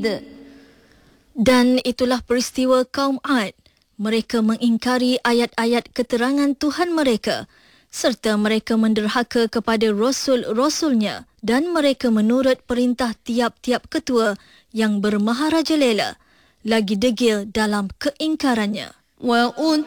Dan itulah peristiwa kaum Ad. Mereka mengingkari ayat-ayat keterangan Tuhan mereka serta mereka menderhaka kepada rasul-rasulnya dan mereka menurut perintah tiap-tiap ketua yang bermaharajalela, lagi degil dalam keingkarannya.